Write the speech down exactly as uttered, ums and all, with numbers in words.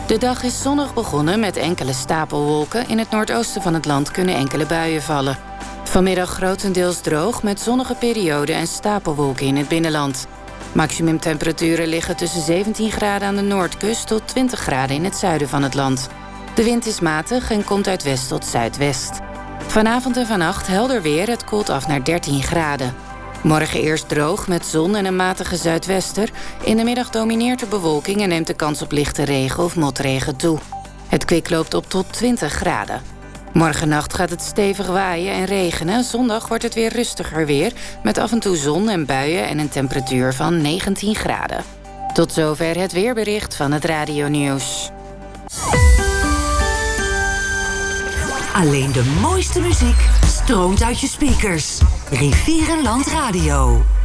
De dag is zonnig begonnen met enkele stapelwolken. In het noordoosten van het land kunnen enkele buien vallen. Vanmiddag grotendeels droog met zonnige perioden en stapelwolken in het binnenland. Maximumtemperaturen liggen tussen zeventien graden aan de noordkust tot twintig graden in het zuiden van het land. De wind is matig en komt uit west tot zuidwest. Vanavond en vannacht helder weer, het koelt af naar dertien graden. Morgen eerst droog met zon en een matige zuidwester. In de middag domineert de bewolking en neemt de kans op lichte regen of motregen toe. Het kwik loopt op tot twintig graden. Morgennacht gaat het stevig waaien en regenen. Zondag wordt het weer rustiger weer, met af en toe zon en buien en een temperatuur van negentien graden. Tot zover het weerbericht van het Radio Nieuws. Alleen de mooiste muziek stroomt uit je speakers. Rivierenland Radio.